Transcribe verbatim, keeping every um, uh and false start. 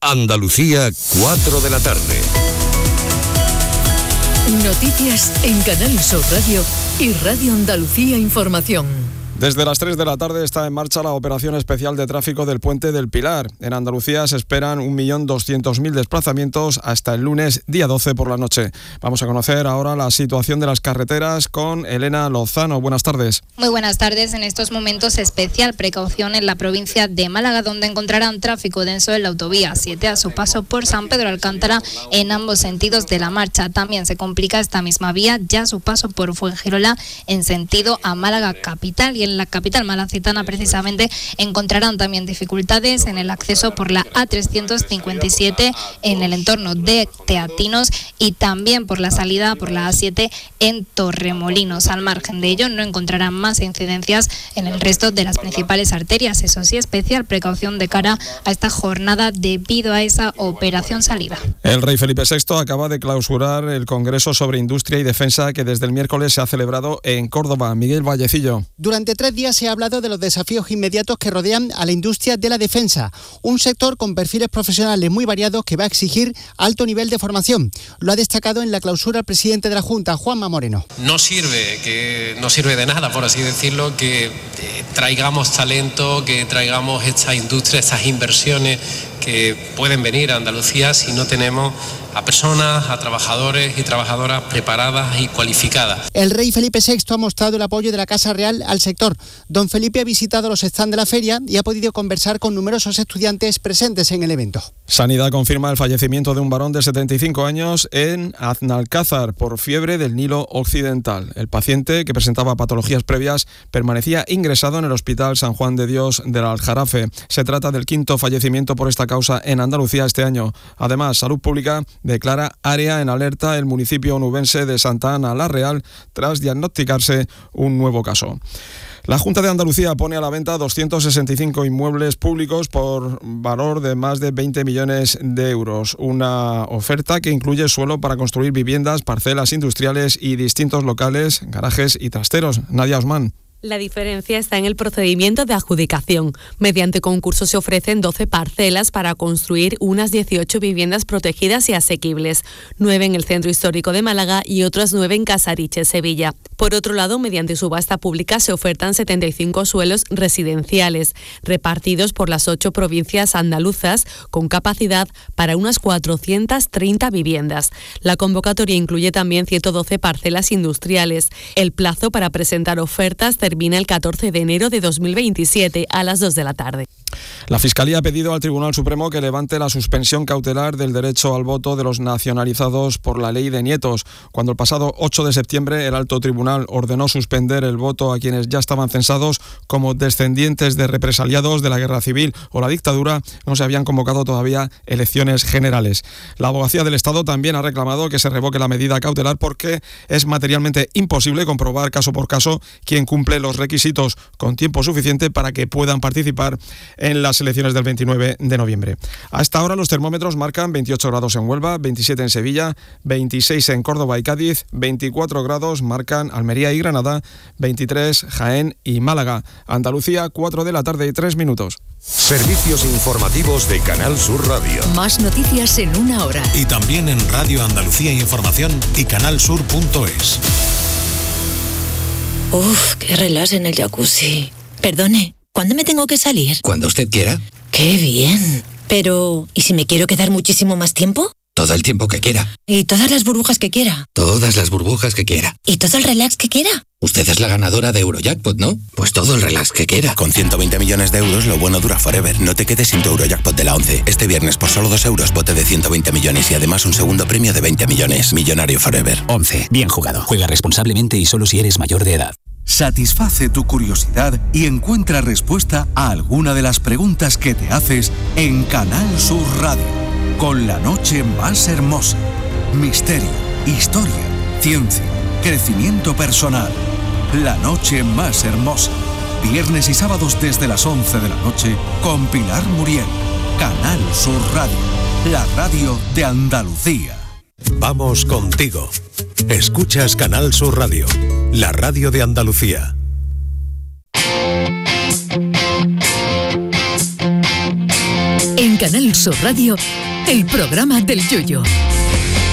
Andalucía, cuatro de la tarde. Noticias en Canal Sur Radio y Radio Andalucía Información. Desde las tres de la tarde está en marcha la operación especial de tráfico del Puente del Pilar. En Andalucía se esperan un millón doscientos mil desplazamientos hasta el lunes, día doce por la noche. Vamos a conocer ahora la situación de las carreteras con Elena Lozano. Buenas tardes. Muy buenas tardes. En estos momentos especial precaución en la provincia de Málaga, donde encontrarán tráfico denso en la autovía siete a su paso por San Pedro Alcántara en ambos sentidos de la marcha. También se complica esta misma vía ya a su paso por Fuengirola en sentido a Málaga capital, y en la capital malacitana precisamente encontrarán también dificultades en el acceso por la A trescientos cincuenta y siete en el entorno de Teatinos y también por la salida por la A siete en Torremolinos. Al margen de ello no encontrarán más incidencias en el resto de las principales arterias. Eso sí, especial precaución de cara a esta jornada debido a esa operación salida. El rey Felipe sexto acaba de clausurar el Congreso sobre Industria y Defensa que desde el miércoles se ha celebrado en Córdoba. Miguel Vallecillo. Durante tres días se ha hablado de los desafíos inmediatos que rodean a la industria de la defensa, un sector con perfiles profesionales muy variados que va a exigir alto nivel de formación. Lo ha destacado en la clausura el presidente de la Junta, Juanma Moreno. No sirve, que no sirve de nada, por así decirlo, que eh, traigamos talento, que traigamos esta industria, estas inversiones que pueden venir a Andalucía si no tenemos a personas, a trabajadores y trabajadoras preparadas y cualificadas. El rey Felipe sexto ha mostrado el apoyo de la Casa Real al sector. Don Felipe ha visitado los stands de la feria y ha podido conversar con numerosos estudiantes presentes en el evento. Sanidad confirma el fallecimiento de un varón de setenta y cinco años en Aznalcázar por fiebre del Nilo Occidental. El paciente, que presentaba patologías previas, permanecía ingresado en el Hospital San Juan de Dios del Aljarafe. Se trata del quinto fallecimiento por esta causa en Andalucía este año. Además, Salud Pública declara área en alerta el municipio onubense de Santa Ana la Real tras diagnosticarse un nuevo caso. La Junta de Andalucía pone a la venta doscientos sesenta y cinco inmuebles públicos por valor de más de veinte millones de euros. Una oferta que incluye suelo para construir viviendas, parcelas industriales y distintos locales, garajes y trasteros. Nadia Osman. La diferencia está en el procedimiento de adjudicación. Mediante concurso se ofrecen doce parcelas para construir unas dieciocho viviendas protegidas y asequibles, nueve en el centro histórico de Málaga y otras nueve en Casariche, Sevilla. Por otro lado, mediante subasta pública se ofertan setenta y cinco suelos residenciales, repartidos por las ocho provincias andaluzas, con capacidad para unas cuatrocientas treinta viviendas. La convocatoria incluye también ciento doce parcelas industriales. El plazo para presentar ofertas termina el catorce de enero de dos mil veintisiete a las dos de la tarde. La Fiscalía ha pedido al Tribunal Supremo que levante la suspensión cautelar del derecho al voto de los nacionalizados por la ley de nietos, cuando el pasado ocho de septiembre el Alto Tribunal ordenó suspender el voto a quienes ya estaban censados como descendientes de represaliados de la Guerra Civil o la dictadura. No se habían convocado todavía elecciones generales. La Abogacía del Estado también ha reclamado que se revoque la medida cautelar porque es materialmente imposible comprobar caso por caso quién cumple los requisitos con tiempo suficiente para que puedan participar en las elecciones del veintinueve de noviembre. Hasta ahora los termómetros marcan veintiocho grados en Huelva, veintisiete en Sevilla, veintiséis en Córdoba y Cádiz, veinticuatro grados marcan Almería y Granada, veintitrés Jaén y Málaga. Andalucía, cuatro de la tarde y tres minutos. Servicios informativos de Canal Sur Radio. Más noticias en una hora. Y también en Radio Andalucía Información y canalsur punto es. Uf, qué relax en el jacuzzi. Perdone, ¿cuándo me tengo que salir? Cuando usted quiera. ¡Qué bien! Pero, ¿y si me quiero quedar muchísimo más tiempo? Todo el tiempo que quiera. ¿Y todas las burbujas que quiera? Todas las burbujas que quiera. ¿Y todo el relax que quiera? Usted es la ganadora de Eurojackpot, ¿no? Pues todo el relax que quiera. Con ciento veinte millones de euros, lo bueno dura forever. No te quedes sin tu Eurojackpot de la once. Este viernes, por solo dos euros, bote de ciento veinte millones y además un segundo premio de veinte millones. Millonario forever. once. Bien jugado. Juega responsablemente y solo si eres mayor de edad. Satisface tu curiosidad y encuentra respuesta a alguna de las preguntas que te haces en Canal Sur Radio. Con la noche más hermosa. Misterio, historia, ciencia, crecimiento personal. La noche más hermosa. Viernes y sábados desde las once de la noche con Pilar Muriel. Canal Sur Radio. La radio de Andalucía. Vamos contigo. Escuchas Canal Sur Radio, la radio de Andalucía. En En Canal Sur Radio, el programa del Yoyo.